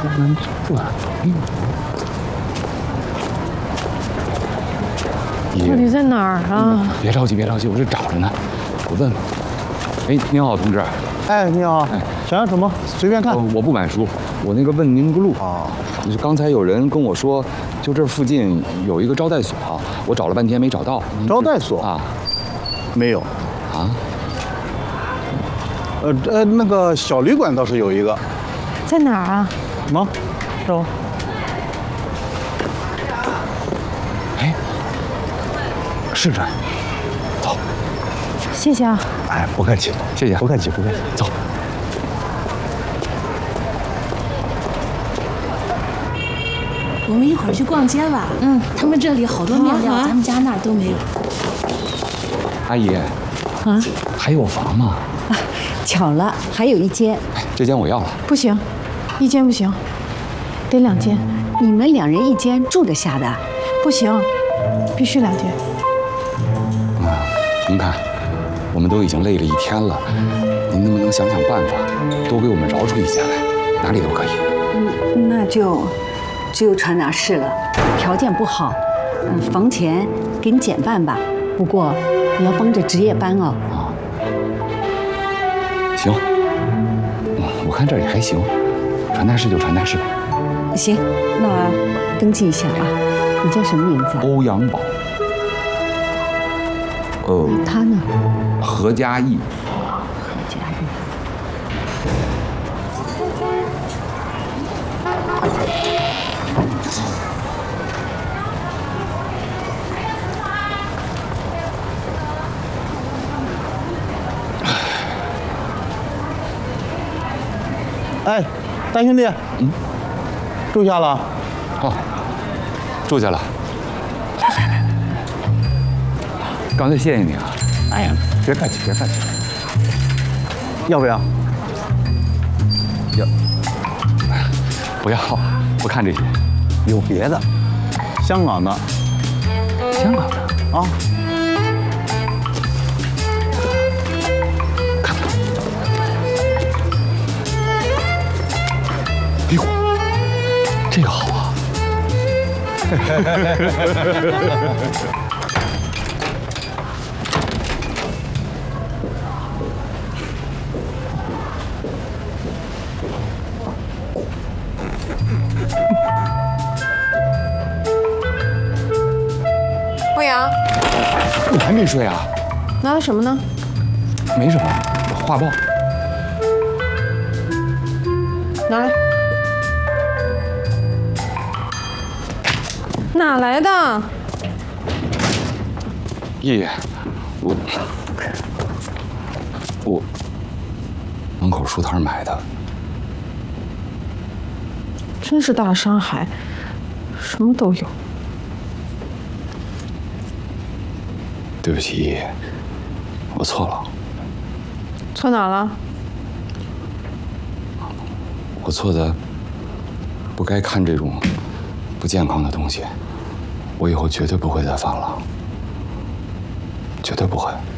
不能做。 到底在哪儿啊？ 别着急，别着急，我这找着呢。我问问。哎，您好，同志。 哎，你好。哎，想要什么？随便看。 我不买书，我那个问您个路。 啊。 刚才有人跟我说，就这附近有一个招待所，我找了半天没找到。 招待所啊？ 没有。 啊？ 那个小旅馆倒是有一个。 在哪儿啊？ 吗？是吗？ 哎，是这儿。走。 谢谢啊。 哎，不客气， 谢谢， 不客气，不客气。 走。 我们一会儿去逛街吧。他们这里好多面料，咱们家那儿都没有。 阿姨。 啊？ 还有房吗？ 啊，巧了，还有一间。 哎，这间我要了。 不行，一间不行，得2间。 你们2人1间住得下的？ 不行，必须2间。 啊，您看，我们都已经累了一天了，您能不能想想办法，多给我们饶出1间来？哪里都可以。 那就只有传达室了，条件不好，房钱给你减半吧。不过你要帮着值夜班哦。 啊，行，我看这里还行，传达室就传达室。 行，那登记一下啊。你叫什么名字？ 欧阳宝。 他呢？ 何嘉义。 何嘉义。 哎，大兄弟，住下了。 好，住下了。来，刚才谢谢你啊。哎呀，别客气，别客气。 要不要？ 要。不要，不看这些。 有别的，香港的。 香港的啊。 看看。哎呦，这个好啊。 欧阳， 你还没睡啊？ 拿的什么呢？ 没什么，画报。 拿来。哪来的？ 爷，我门口书摊买的。 真是大山海，什么都有。 对不起，爷，我错了。 错哪了？ 我错的不该看这种不健康的东西，我以后绝对不会再犯了，绝对不会。